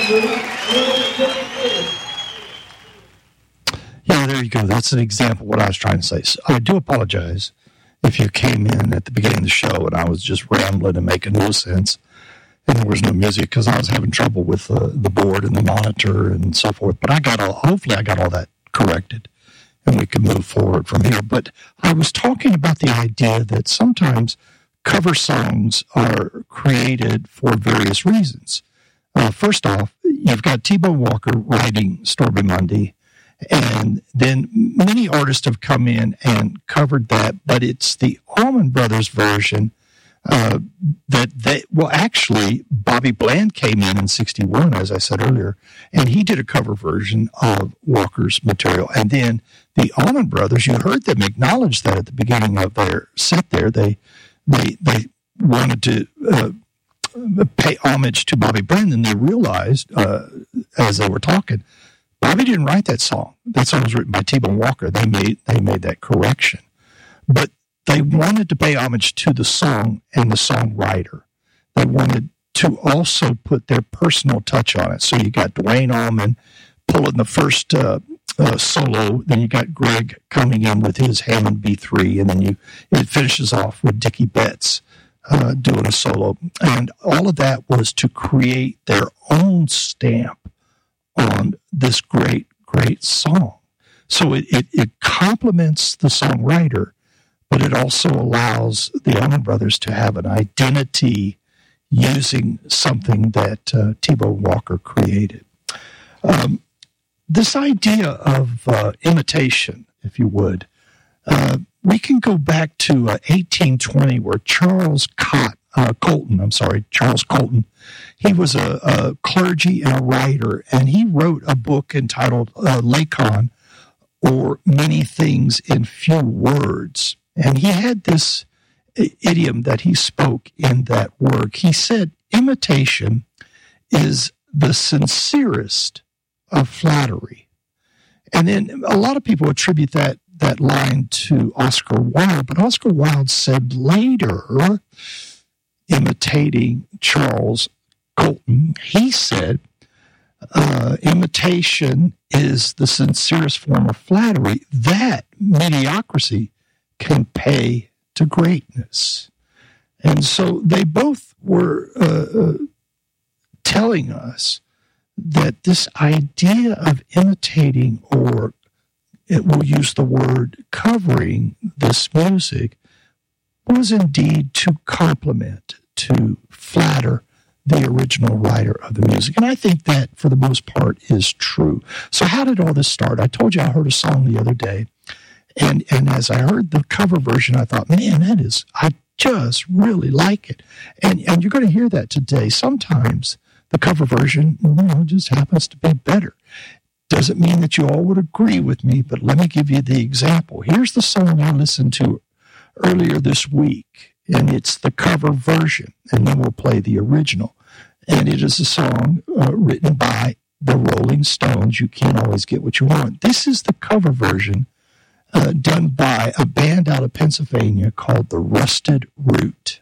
Yeah, there you go. That's an example of what I was trying to say. So I do apologize if you came in at the beginning of the show and I was just rambling and making no sense and there was no music because I was having trouble with the board and the monitor and so forth. But hopefully I got all that corrected and we can move forward from here. But I was talking about the idea that sometimes cover songs are created for various reasons. First off, you've got T-Bone Walker writing Stormy Monday, and then many artists have come in and covered that, but it's the Allman Brothers version actually, Bobby Bland came in 61, as I said earlier, and he did a cover version of Walker's material. And then the Allman Brothers, you heard them acknowledge that at the beginning of their set there. They wanted to pay homage to Bobby Bland, and they realized, as they were talking, Bobby didn't write that song. That song was written by T-Bone Walker. They made that correction. But they wanted to pay homage to the song and the songwriter. They wanted to also put their personal touch on it. So you got Duane Allman pulling the first solo, then you got Greg coming in with his Hammond B3, and then it finishes off with Dickie Betts doing a solo. And all of that was to create their own stamp on this great, great song. So it complements the songwriter, but it also allows the Allman Brothers to have an identity using something that T-Bone Walker created. This idea of imitation, if you would, we can go back to 1820 where Charles Colton, he was a clergy and a writer, and he wrote a book entitled Lacon, or Many Things in Few Words. And he had this idiom that he spoke in that work. He said, imitation is the sincerest of flattery. And then a lot of people attribute that line to Oscar Wilde, but Oscar Wilde said later, imitating Charles Colton, he said, imitation is the sincerest form of flattery that mediocrity can pay to greatness. And so they both were telling us that this idea of imitating, or we'll use the word covering this music, was indeed to complement, to flatter the original writer of the music. And I think that, for the most part, is true. So how did all this start? I told you I heard a song the other day, and as I heard the cover version, I thought, man, I just really like it. And you're going to hear that today. Sometimes the cover version, just happens to be better. Doesn't mean that you all would agree with me, but let me give you the example. Here's the song I listened to earlier this week, and it's the cover version, and then we'll play the original. And it is a song written by the Rolling Stones. You can't always get what you want. This is the cover version done by a band out of Pennsylvania called the Rusted Root.